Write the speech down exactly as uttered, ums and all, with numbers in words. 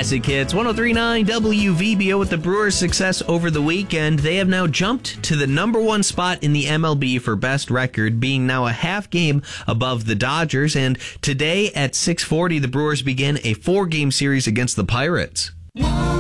Classic Hits, one oh three point nine W V B O. With the Brewers' success over the weekend, they have now jumped to the number one spot in the M L B for best record, being now a half game above the Dodgers. And today at six forty, the Brewers begin a four-game series against the Pirates.